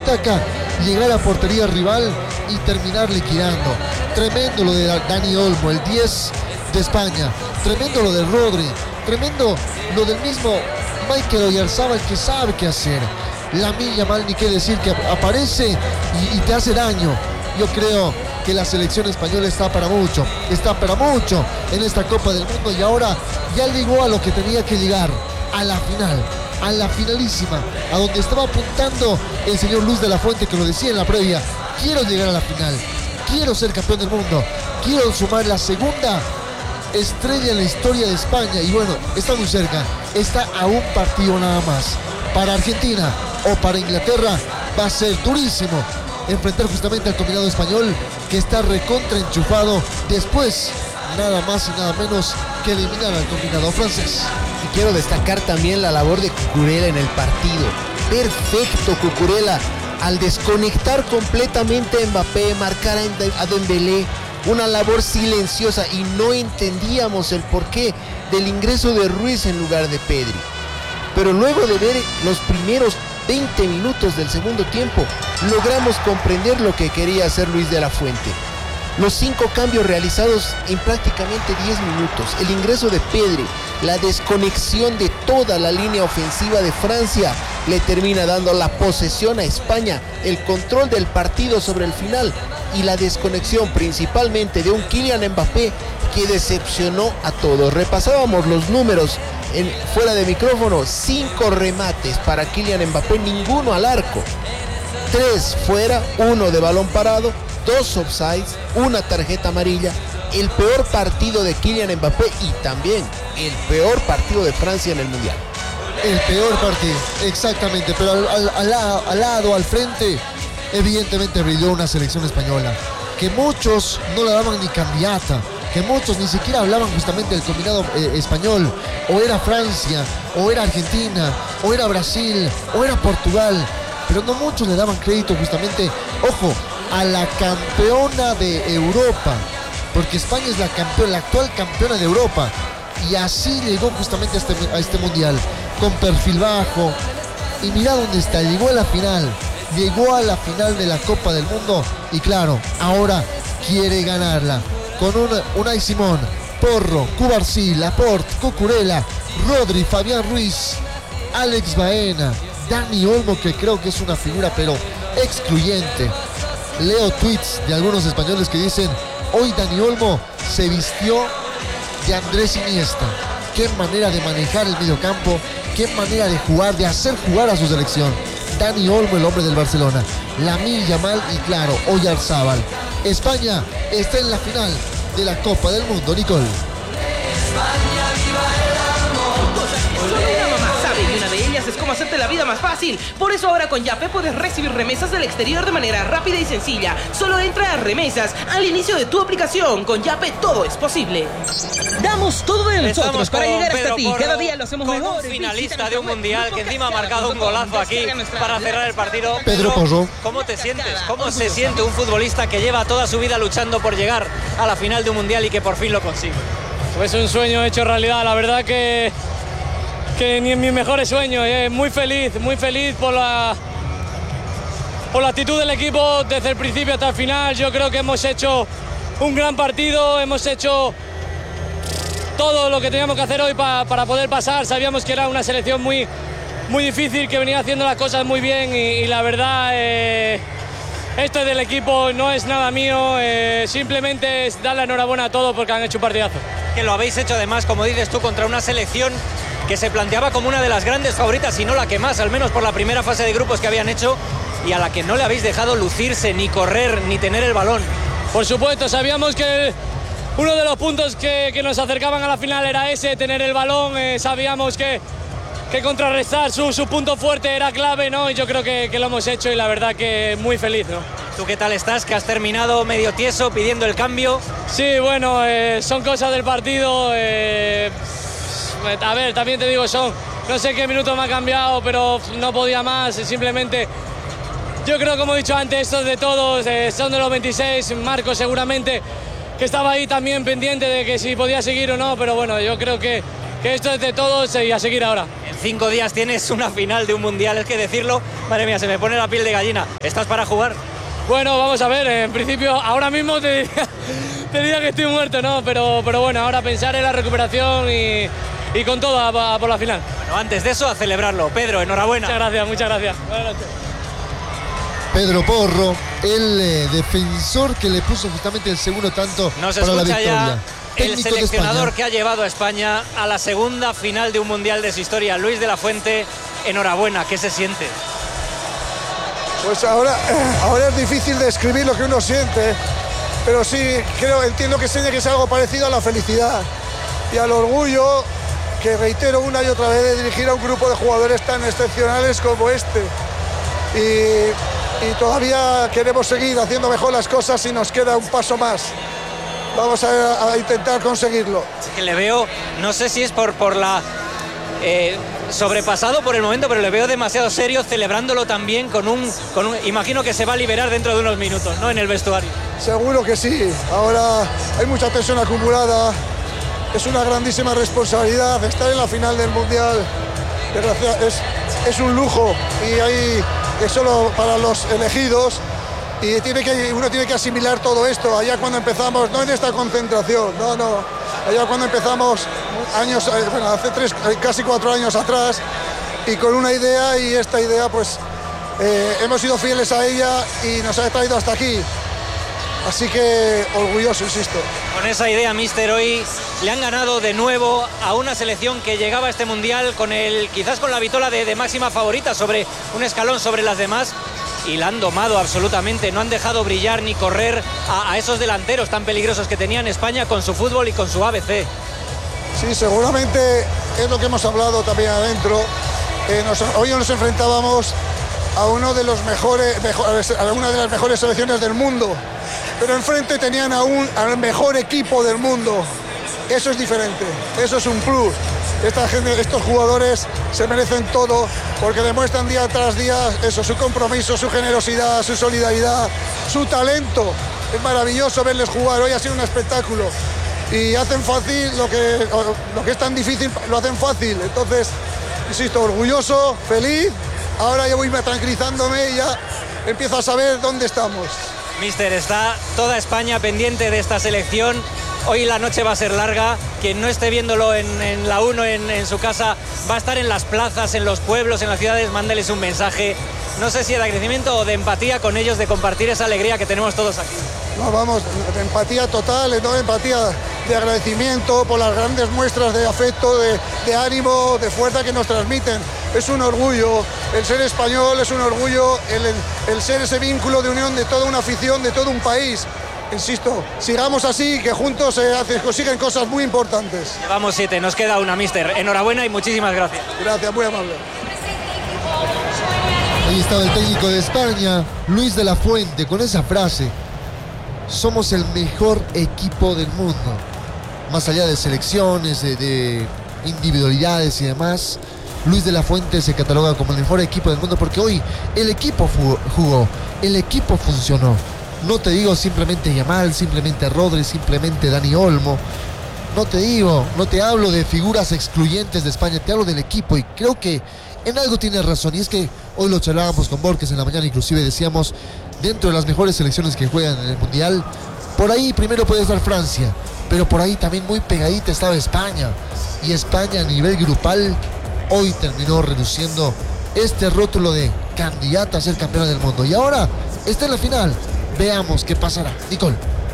tiki-taka, llegar a portería rival y terminar liquidando. Tremendo lo de Dani Olmo, el 10 de España. Tremendo lo de Rodri. Tremendo lo del mismo Mikel Oyarzabal, que sabe qué hacer. Lamine Yamal, ni qué decir, que aparece y te hace daño. Yo creo que la selección española está para mucho en esta Copa del Mundo, y ahora ya llegó a lo que tenía que llegar, a la final, a la finalísima, a donde estaba apuntando el señor Luis de la Fuente, que lo decía en la previa: quiero llegar a la final, quiero ser campeón del mundo, quiero sumar la segunda estrella en la historia de España. Y bueno, está muy cerca, está a un partido nada más. Para Argentina o para Inglaterra va a ser durísimo enfrentar justamente al combinado español, que está recontra enchufado después nada más y nada menos que eliminar al combinado francés. Y quiero destacar también la labor de Cucurella en el partido. Perfecto Cucurella al desconectar completamente a Mbappé, marcar a Dembélé. Una labor silenciosa, y no entendíamos el porqué del ingreso de Ruiz en lugar de Pedri. Pero luego de ver los primeros 20 minutos del segundo tiempo, logramos comprender lo que quería hacer Luis de la Fuente. Los 5 cambios realizados en prácticamente 10 minutos, el ingreso de Pedri, la desconexión de toda la línea ofensiva de Francia, le termina dando la posesión a España, el control del partido sobre el final, y la desconexión principalmente de un Kylian Mbappé que decepcionó a todos. Repasábamos los números fuera de micrófono: 5 remates para Kylian Mbappé, ninguno al arco, 3 fuera, 1 de balón parado, 2 offsides, 1 tarjeta amarilla. El peor partido de Kylian Mbappé, y también el peor partido de Francia en el Mundial. El peor partido, exactamente, pero al frente, evidentemente brilló una selección española, que muchos no la daban ni candidata, que muchos ni siquiera hablaban justamente del combinado español. O era Francia, o era Argentina, o era Brasil, o era Portugal, pero no muchos le daban crédito justamente, ojo, a la campeona de Europa, porque España es la actual campeona de Europa, y así llegó justamente a este mundial, con perfil bajo. Y mira dónde está, llegó a la final de la Copa del Mundo, y claro, ahora quiere ganarla con Unai Simón, Porro, Cubarsí, Laporte, Cucurella, Rodri, Fabián Ruiz, Alex Baena, Dani Olmo, que creo que es una figura pero excluyente. Leo tweets de algunos españoles que dicen: hoy Dani Olmo se vistió de Andrés Iniesta. Qué manera de manejar el mediocampo, qué manera de jugar, de hacer jugar a su selección. Dani Olmo, el hombre del Barcelona, Lamine Yamal y claro, Oyarzabal. España está en la final de la Copa del Mundo, Nicole. Una mamá sabe, y una de ellas es cómo hacerte la vida más fácil. Por eso ahora con Yape puedes recibir remesas del exterior de manera rápida y sencilla. Solo entra a remesas al inicio de tu aplicación. Con Yape todo es posible. Damos todo de nosotros para llegar hasta ti. Cada día lo hacemos mejor. Un finalista de un mundial que encima ha marcado un golazo aquí para cerrar el partido. Pedro Porro. ¿Cómo te sientes? ¿Cómo se siente un futbolista que lleva toda su vida luchando por llegar a la final de un mundial y que por fin lo consigue? Pues un sueño hecho realidad. La verdad que ni en mis mejores sueños. Muy feliz por la actitud del equipo desde el principio hasta el final. Yo creo que hemos hecho un gran partido, hemos hecho todo lo que teníamos que hacer hoy para poder pasar. Sabíamos que era una selección muy difícil, que venía haciendo las cosas muy bien, y la verdad esto es del equipo, no es nada mío. Simplemente es dar la enhorabuena a todos porque han hecho un partidazo. Que lo habéis hecho además, como dices tú, contra una selección que se planteaba como una de las grandes favoritas, si no la que más, al menos por la primera fase de grupos que habían hecho, y a la que no le habéis dejado lucirse, ni correr, ni tener el balón. Por supuesto, sabíamos que uno de los puntos que nos acercaban a la final era ese, tener el balón. Sabíamos que contrarrestar su punto fuerte era clave, ¿no? Y yo creo que lo hemos hecho, y la verdad que muy feliz, ¿no? ¿Tú qué tal estás? Que has terminado medio tieso pidiendo el cambio. Sí, bueno, son cosas del partido. A ver, también te digo, no sé qué minuto me ha cambiado, pero no podía más. Simplemente, yo creo, como he dicho antes, esto es de todos, son de los 26. Marco seguramente, que estaba ahí también pendiente de que si podía seguir o no, pero bueno, yo creo que que esto es de todos y a seguir ahora. En 5 días tienes una final de un mundial, es que decirlo, madre mía, se me pone la piel de gallina. ¿Estás para jugar? Bueno, vamos a ver, en principio ahora mismo te diría que estoy muerto, ¿no? Pero bueno, ahora pensar en la recuperación y con todo por la final. Bueno, antes de eso, a celebrarlo. Pedro, enhorabuena. Muchas gracias. Buenas noches. Pedro Porro, el defensor que le puso justamente el segundo tanto Nos para la escucha victoria. ya el Técnico de seleccionador España. que ha llevado a España a la segunda final de un mundial de su historia, Luis de la Fuente. Enhorabuena, ¿qué se siente? Pues ahora es difícil describir lo que uno siente, pero sí entiendo que tiene que ser algo parecido a la felicidad y al orgullo que reitero una y otra vez de dirigir a un grupo de jugadores tan excepcionales como este. Y todavía queremos seguir haciendo mejor las cosas y nos queda un paso más. Vamos a intentar conseguirlo. Es que le veo, no sé si es por la... sobrepasado por el momento, pero le veo demasiado serio, celebrándolo también con un... Imagino que se va a liberar dentro de unos minutos, ¿no? En el vestuario. Seguro que sí. Ahora hay mucha tensión acumulada. Es una grandísima responsabilidad estar en la final del Mundial. Es un lujo y es solo para los elegidos. Y uno tiene que asimilar todo esto. Allá cuando empezamos, no en esta concentración, no. Allá cuando empezamos hace casi 4 años atrás, y con una idea, y esta idea pues hemos sido fieles a ella y nos ha traído hasta aquí. Así que orgulloso, insisto. Con esa idea, míster, hoy le han ganado de nuevo a una selección que llegaba a este mundial quizás con la vitola de máxima favorita, sobre un escalón sobre las demás, y la han domado absolutamente. No han dejado brillar ni correr a esos delanteros tan peligrosos que tenía en España con su fútbol y con su ABC. Sí, seguramente es lo que hemos hablado también adentro. Hoy nos enfrentábamos a una de las mejores selecciones del mundo, pero enfrente tenían al mejor equipo del mundo. Eso es diferente, eso es un plus. Estos jugadores se merecen todo porque demuestran día tras día eso, su compromiso, su generosidad, su solidaridad, su talento. Es maravilloso verles jugar. Hoy ha sido un espectáculo y hacen fácil lo que es tan difícil, lo hacen fácil. Entonces, insisto, orgulloso, feliz. Ahora ya voy tranquilizándome y ya empiezo a saber dónde estamos. Mister, está toda España pendiente de esta selección. Hoy la noche va a ser larga. Quien no esté viéndolo en la 1 en su casa va a estar en las plazas, en los pueblos, en las ciudades. Mándeles un mensaje. No sé si de agradecimiento o de empatía con ellos, de compartir esa alegría que tenemos todos aquí. No, vamos, de empatía total, no empatía, de agradecimiento por las grandes muestras de afecto, de ánimo, de fuerza que nos transmiten. Es un orgullo el ser español, es un orgullo el ser ese vínculo de unión de toda una afición, de todo un país. Insisto, sigamos así, que juntos se consiguen cosas muy importantes. Llevamos 7, nos queda una, mister. Enhorabuena y muchísimas gracias. Gracias, muy amable. Ahí estaba el técnico de España, Luis de la Fuente, con esa frase: somos el mejor equipo del mundo. Más allá de selecciones, de individualidades y demás, Luis de la Fuente se cataloga como el mejor equipo del mundo porque hoy el equipo jugó, el equipo funcionó. No te digo simplemente Yamal, simplemente Rodri, simplemente Dani Olmo. No te hablo de figuras excluyentes de España, te hablo del equipo, y creo que en algo tienes razón, y es que hoy lo charlábamos con Borges en la mañana, inclusive decíamos, dentro de las mejores selecciones que juegan en el Mundial, por ahí primero puede estar Francia, pero por ahí también muy pegadita estaba España, y España a nivel grupal hoy terminó reduciendo este rótulo de candidata a ser campeona del mundo, y ahora está en la final. Veamos qué pasará. Nicole.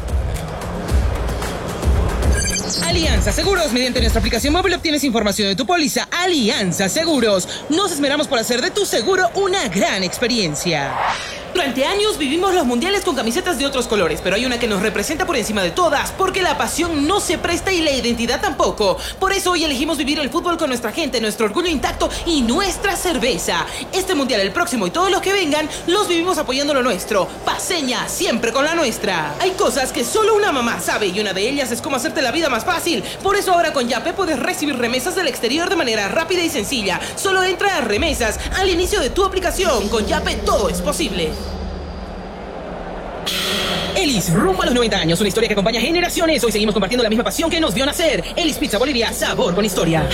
Alianza Seguros. Mediante nuestra aplicación móvil obtienes información de tu póliza. Alianza Seguros. Nos esmeramos por hacer de tu seguro una gran experiencia. Durante años vivimos los mundiales con camisetas de otros colores, pero hay una que nos representa por encima de todas, porque la pasión no se presta y la identidad tampoco. Por eso hoy elegimos vivir el fútbol con nuestra gente, nuestro orgullo intacto y nuestra cerveza. Este mundial, el próximo y todos los que vengan, los vivimos apoyando lo nuestro. Paceña, siempre con la nuestra. Hay cosas que solo una mamá sabe, y una de ellas es cómo hacerte la vida más fácil. Por eso ahora con Yape puedes recibir remesas del exterior de manera rápida y sencilla. Solo entra a remesas al inicio de tu aplicación. Con Yape todo es posible. Elis, rumbo a los 90 años, una historia que acompaña generaciones. Hoy seguimos compartiendo la misma pasión que nos vio nacer. Elis Pizza Bolivia, sabor con historia.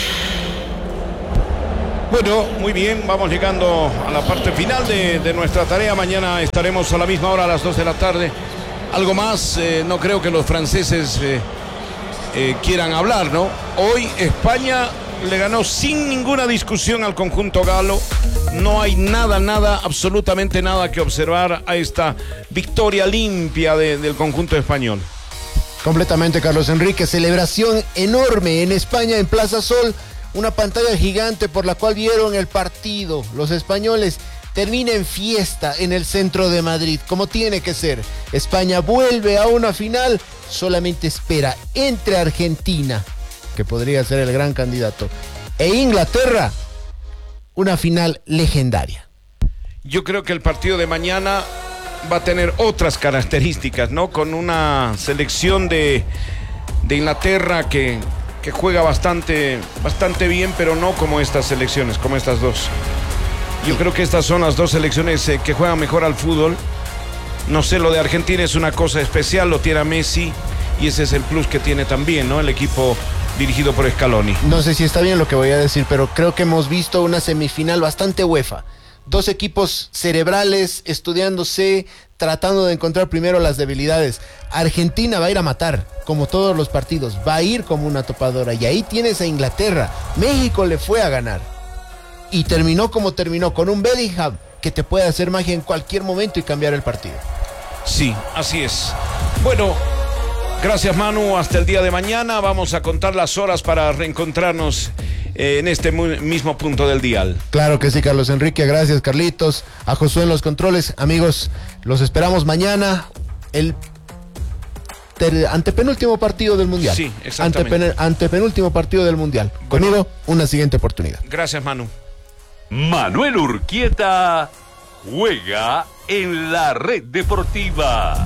Bueno, muy bien, vamos llegando a la parte final de nuestra tarea. Mañana estaremos a la misma hora, a las 2 de la tarde. Algo más, no creo que los franceses quieran hablar, ¿no? Hoy España le ganó sin ninguna discusión al conjunto galo. No hay nada, absolutamente nada que observar a esta victoria limpia del conjunto español. Completamente, Carlos Enrique. Celebración enorme en España, en Plaza Sol. Una pantalla gigante por la cual vieron el partido. Los españoles termina en fiesta en el centro de Madrid, como tiene que ser. España vuelve a una final, solamente espera entre Argentina, que podría ser el gran candidato, e Inglaterra, una final legendaria. Yo creo que el partido de mañana va a tener otras características, ¿no? Con una selección de Inglaterra que juega bastante bien, pero no como estas selecciones, como estas dos. Yo creo que estas son las dos selecciones que juegan mejor al fútbol. No sé, lo de Argentina es una cosa especial, lo tiene a Messi y ese es el plus que tiene también, ¿no? El equipo dirigido por Scaloni. No sé si está bien lo que voy a decir, pero creo que hemos visto una semifinal bastante UEFA. Dos equipos cerebrales, estudiándose, tratando de encontrar primero las debilidades. Argentina va a ir a matar, como todos los partidos, va a ir como una topadora, y ahí tienes a Inglaterra. México le fue a ganar y terminó como terminó, con un Bellingham que te puede hacer magia en cualquier momento y cambiar el partido. Sí, así es. Bueno, gracias Manu, hasta el día de mañana. Vamos a contar las horas para reencontrarnos en este mismo punto del dial. Claro que sí, Carlos Enrique, gracias Carlitos, a Josué en los controles. Amigos, los esperamos mañana, el antepenúltimo partido del Mundial. Sí, exactamente. Antepenúltimo partido del Mundial. Conmigo, una siguiente oportunidad. Gracias, Manu. Manuel Urquieta juega en la Red Deportiva.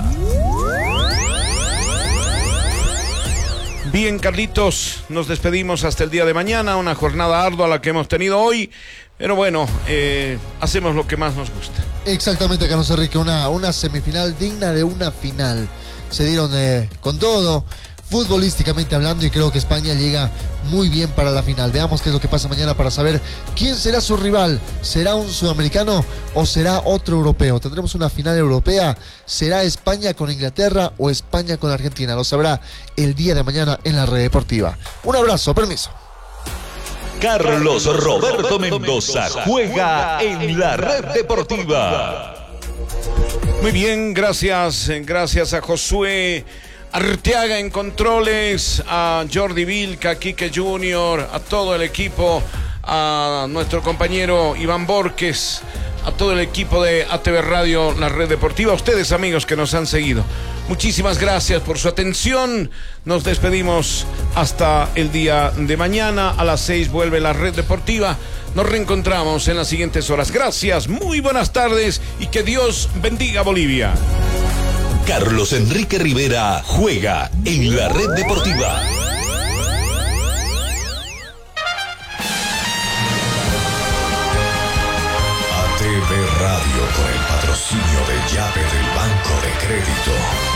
Bien, Carlitos, nos despedimos hasta el día de mañana, una jornada ardua la que hemos tenido hoy, pero bueno, hacemos lo que más nos gusta. Exactamente, Carlos Enrique, una semifinal digna de una final. Se dieron con todo, futbolísticamente hablando, y creo que España llega muy bien para la final. Veamos qué es lo que pasa mañana para saber quién será su rival. ¿Será un sudamericano o será otro europeo? Tendremos una final europea. ¿Será España con Inglaterra o España con Argentina? Lo sabrá el día de mañana en la Red Deportiva. Un abrazo, permiso. Carlos Roberto Mendoza juega en la Red Deportiva. Muy bien, gracias a Josué Arteaga en controles, a Jordi Vilca, a Quique Junior, a todo el equipo, a nuestro compañero Iván Borges, a todo el equipo de ATV Radio, la Red Deportiva, a ustedes amigos que nos han seguido. Muchísimas gracias por su atención. Nos despedimos hasta el día de mañana. A las 6 vuelve la Red Deportiva. Nos reencontramos en las siguientes horas. Gracias, muy buenas tardes y que Dios bendiga Bolivia. Carlos Enrique Rivera juega en la Red Deportiva. ATV Radio, con el patrocinio de Llave del Banco de Crédito.